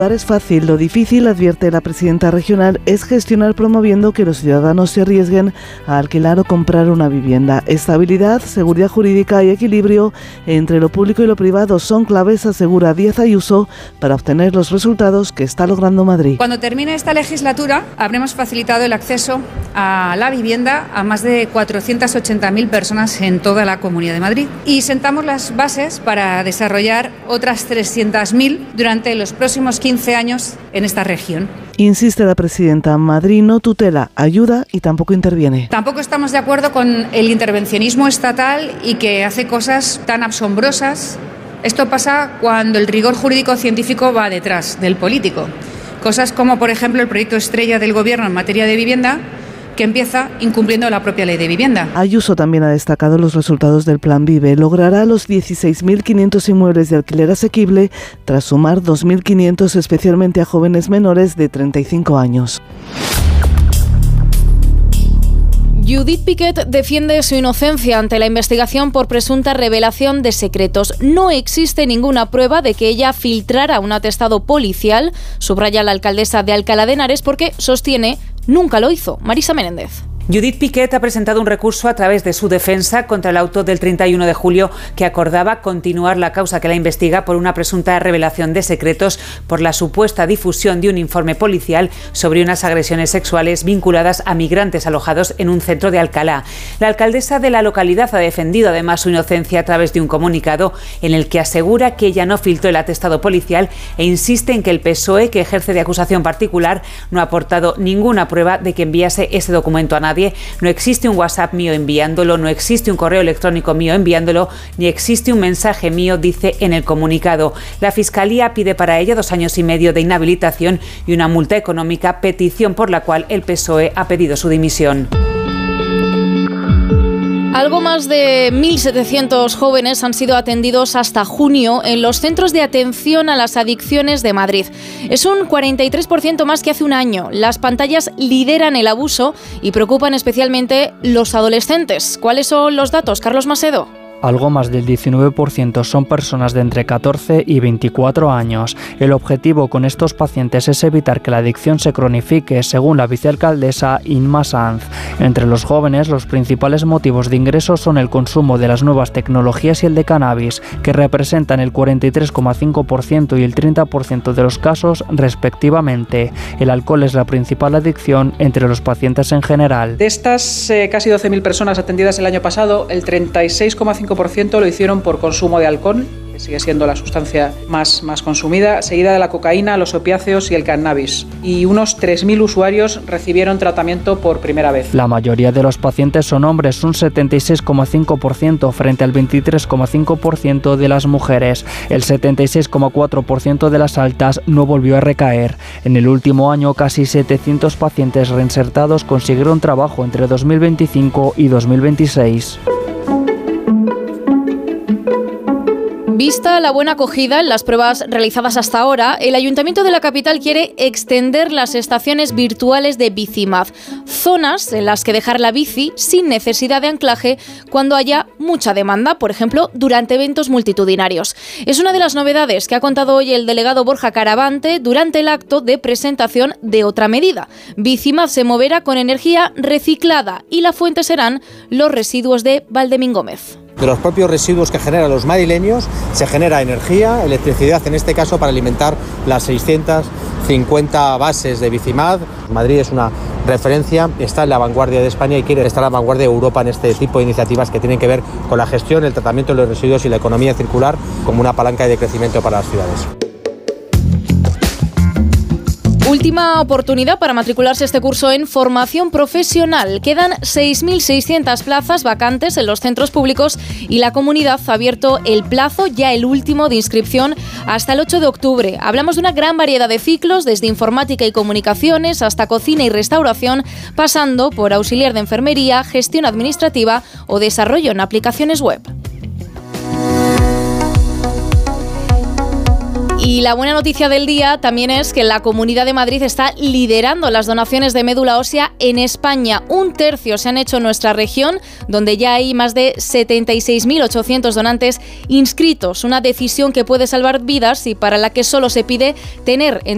Es fácil, lo difícil, advierte la presidenta regional, es gestionar promoviendo que los ciudadanos se arriesguen a alquilar o comprar una vivienda. Estabilidad, seguridad jurídica y equilibrio entre lo público y lo privado son claves, asegura Díaz Ayuso, para obtener los resultados que está logrando Madrid. Cuando termine esta legislatura, habremos facilitado el acceso a la vivienda a más de 480.000 personas en toda la Comunidad de Madrid. Y sentamos las bases para desarrollar otras 300.000 durante los próximos 15 años en esta región. Insiste la presidenta, Madrid no tutela, ayuda y tampoco interviene. Tampoco estamos de acuerdo con el intervencionismo estatal y que hace cosas tan asombrosas. Esto pasa cuando el rigor jurídico científico va detrás del político. Cosas como, por ejemplo, el proyecto estrella del Gobierno en materia de vivienda, que empieza incumpliendo la propia ley de vivienda. Ayuso también ha destacado los resultados del Plan Vive. Logrará los 16.500 inmuebles de alquiler asequible tras sumar 2.500 especialmente a jóvenes menores de 35 años. Judith Piquet defiende su inocencia ante la investigación por presunta revelación de secretos. No existe ninguna prueba de que ella filtrara un atestado policial, subraya la alcaldesa de Alcalá de Henares, porque sostiene nunca lo hizo. Marisa Menéndez. Judith Piquet ha presentado un recurso a través de su defensa contra el auto del 31 de julio que acordaba continuar la causa que la investiga por una presunta revelación de secretos por la supuesta difusión de un informe policial sobre unas agresiones sexuales vinculadas a migrantes alojados en un centro de Alcalá. La alcaldesa de la localidad ha defendido además su inocencia a través de un comunicado en el que asegura que ella no filtró el atestado policial e insiste en que el PSOE, que ejerce de acusación particular, no ha aportado ninguna prueba de que enviase ese documento a nadie. No existe un WhatsApp mío enviándolo, no existe un correo electrónico mío enviándolo, ni existe un mensaje mío, dice en el comunicado. La Fiscalía pide para ella 2 años y medio de inhabilitación y una multa económica, petición por la cual el PSOE ha pedido su dimisión. Algo más de 1.700 jóvenes han sido atendidos hasta junio en los centros de atención a las adicciones de Madrid. Es un 43% más que hace un año. Las pantallas lideran el abuso y preocupan especialmente los adolescentes. ¿Cuáles son los datos, Carlos Macedo? Algo más del 19% son personas de entre 14 y 24 años. El objetivo con estos pacientes es evitar que la adicción se cronifique, según la vicealcaldesa Inma Sanz. Entre los jóvenes, los principales motivos de ingreso son el consumo de las nuevas tecnologías y el de cannabis, que representan el 43,5% y el 30% de los casos, respectivamente. El alcohol es la principal adicción entre los pacientes en general. De estas casi 12.000 personas atendidas el año pasado, el 36,5% lo hicieron por consumo de alcohol, que sigue siendo la sustancia más consumida, seguida de la cocaína, los opiáceos y el cannabis. Y unos 3.000 usuarios recibieron tratamiento por primera vez. La mayoría de los pacientes son hombres, un 76,5% frente al 23,5% de las mujeres. El 76,4% de las altas no volvió a recaer. En el último año, casi 700 pacientes reinsertados consiguieron trabajo entre 2025 y 2026. Vista la buena acogida en las pruebas realizadas hasta ahora, el Ayuntamiento de la capital quiere extender las estaciones virtuales de Bicimad, zonas en las que dejar la bici sin necesidad de anclaje cuando haya mucha demanda, por ejemplo, durante eventos multitudinarios. Es una de las novedades que ha contado hoy el delegado Borja Caravante durante el acto de presentación de otra medida. Bicimad se moverá con energía reciclada y la fuente serán los residuos de Valdemín Gómez. De los propios residuos que generan los madrileños se genera energía, electricidad en este caso, para alimentar las 650 bases de Bicimad. Madrid es una referencia, está en la vanguardia de España y quiere estar en la vanguardia de Europa en este tipo de iniciativas que tienen que ver con la gestión, el tratamiento de los residuos y la economía circular como una palanca de crecimiento para las ciudades. Última oportunidad para matricularse este curso en formación profesional. Quedan 6.600 plazas vacantes en los centros públicos y la comunidad ha abierto el plazo, ya el último de inscripción, hasta el 8 de octubre. Hablamos de una gran variedad de ciclos, desde informática y comunicaciones hasta cocina y restauración, pasando por auxiliar de enfermería, gestión administrativa o desarrollo en aplicaciones web. Y la buena noticia del día también es que la Comunidad de Madrid está liderando las donaciones de médula ósea en España. 1/3 se han hecho en nuestra región, donde ya hay más de 76.800 donantes inscritos. Una decisión que puede salvar vidas y para la que solo se pide tener